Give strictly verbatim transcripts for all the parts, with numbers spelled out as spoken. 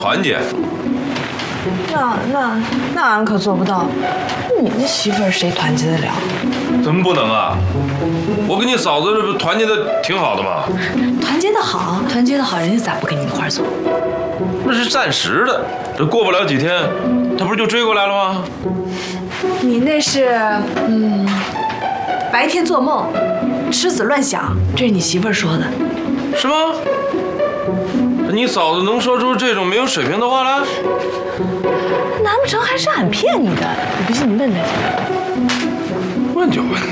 团结。 那那那俺可做不到。你那媳妇儿谁团结得了？ 怎么不能啊？我跟你嫂子这不团结的挺好的吗？ 团结得好，团结得好，人家咋不跟你一块儿做？ 那是暂时的，这过不了几天，他不是就追过来了吗？ 你那是嗯，白天做梦，痴子乱想，这是你媳妇儿说的。 是吗？你嫂子能说出这种没有水平的话来？ 难不成还是俺骗你的？你不信你问他去。 问就问。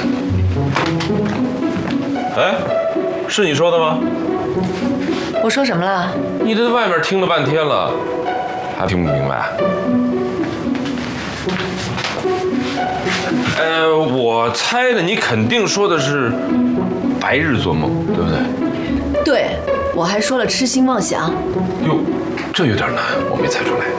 哎，是你说的吗？ 我说什么了？ 你在外面听了半天了，还听不明白？呃，我猜的，你肯定说的是白日做梦，对不对？ 对，我还说了痴心妄想。 哟，这有点难，我没猜出来。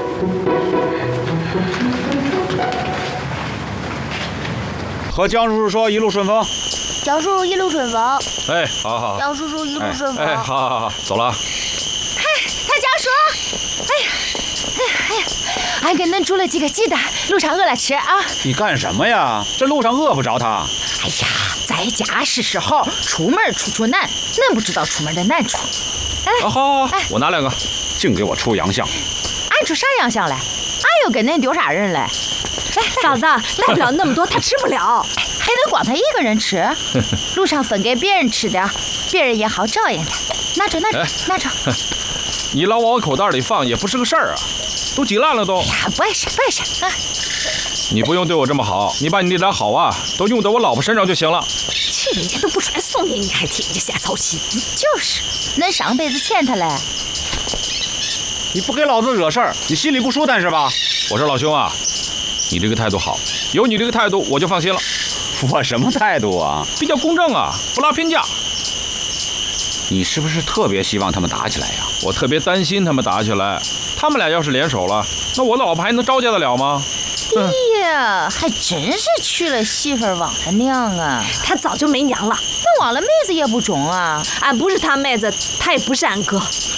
和江叔叔说一路顺风。 江叔叔一路顺风。 哎，好好好。 江叔叔一路顺风。 哎，好好好，走了。 嘿，他家叔，哎呀，哎呀哎呀，俺给恁煮了几个鸡蛋，路上饿了吃啊。 你干什么呀？这路上饿不着他。 哎呀，在家是时候，出门处处难，恁不知道出门的难处。来来， 啊，好好好，我拿两个，净给我出洋相。 俺出啥洋相来？俺又跟恁丢啥人来？来， 嫂子，来不了那么多，他吃不了。 还能光他一个人吃？路上分给别人吃的，别人也好照应他。拿着，拿着，拿着。 你老往我口袋里放也不是个事儿啊，都挤烂了都。 哎呀，不碍事，不碍事啊。 你不用对我这么好，你把你那点好啊，都用在我老婆身上就行了。 去，人家都不出来送你，你还替人家瞎操心。就是，恁上辈子欠他嘞。 你不给老子惹事儿，你心里不舒坦是吧？我说老兄啊，你这个态度好，有你这个态度我就放心了。我什么态度啊？比较公正啊，不拉偏架。你是不是特别希望他们打起来呀？我特别担心他们打起来，他们俩要是联手了，那我老婆还能招架得了吗？ 哎呀，还真是娶了媳妇儿忘了娘啊！ 他早就没娘了， 那忘了妹子也不中啊。 俺不是他妹子，他也不是俺哥。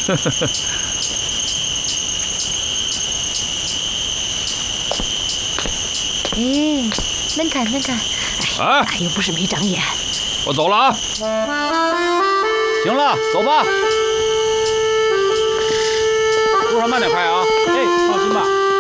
哎，恁看恁看，哎， 哎， 俺又不是没长眼。 我走了啊。行了，走吧。路上慢点开啊。哎。